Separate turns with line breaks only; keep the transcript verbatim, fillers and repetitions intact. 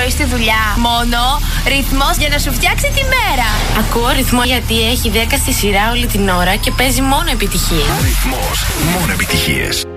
πρωί στη δουλειά. Μόνο ρυθμός για να σου φτιάξει τη μέρα.
Ακούω ρυθμό γιατί έχει δέκα στη σειρά όλη την ώρα και παίζει μόνο επιτυχίες.
Ρυθμός, μόνο επιτυχίες.